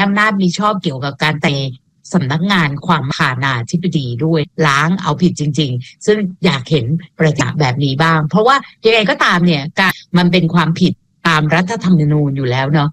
อำนาจมิชอบเกี่ยวกับการแต่สำนักงานความประธานาธิบดีด้วยล้างเอาผิดจริงๆซึ่งอยากเห็นประจักษ์แบบนี้บ้างเพราะว่ายังไงก็ตามเนี่ยการมันเป็นความผิดตามรัฐธรรมนูญอยู่แล้วเนาะ